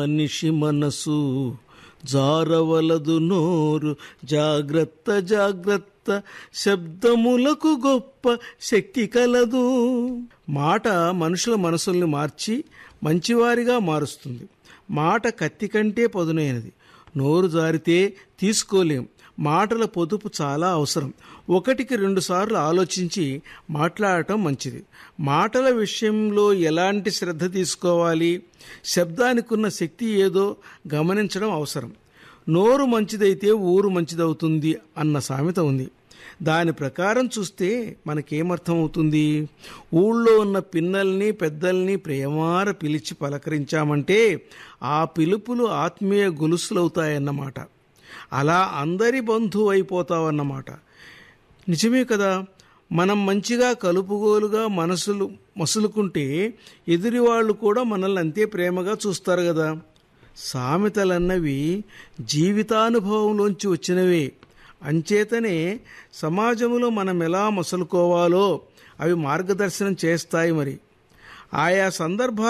మనిషి మనసు జారవలదు నోరు, జాగ్రత్త జాగ్రత్త శబ్దములకు గొప్ప శక్తి కలదు. మాట మనుషుల మనసుల్ని మార్చి మంచివారిగా మారుస్తుంది. మాట కత్తి కంటే పదునైనది. నోరు జారితే తీసుకోలేం. మాటల పొదుపు చాలా అవసరం. 1-2 సార్లు ఆలోచించి మాట్లాడటం మంచిది. మాటల విషయంలో ఎలాంటి శ్రద్ధ తీసుకోవాలి, శబ్దానికి ఉన్న శక్తి ఏదో గమనించడం అవసరం. నోరు మంచిదైతే ఊరు మంచిదవుతుంది అన్న సామెత ఉంది. దాని ప్రకారం చూస్తే మనకేమర్థమవుతుంది? ఊళ్ళో ఉన్న పిన్నల్ని పెద్దల్ని ప్రేమార పిలిచి పలకరించామంటే ఆ పిలుపులు ఆత్మీయ గొలుసులవుతాయన్నమాట. అలా అందరి బంధువు అయిపోతావన్నమాట. నిజమే కదా. మనం మంచిగా కలుపుగోలుగా మసులుకుంటే ఎదురివాళ్ళు కూడా మనల్ని అంతే ప్రేమగా చూస్తారు కదా. సామెతలన్నవి జీవితానుభవంలోంచి వచ్చినవే. అంచేతనే సమాజంలో మనం ఎలా మసులుకోవాలో అవి మార్గదర్శనం చేస్తాయి. మరి ఆయా సందర్భాలు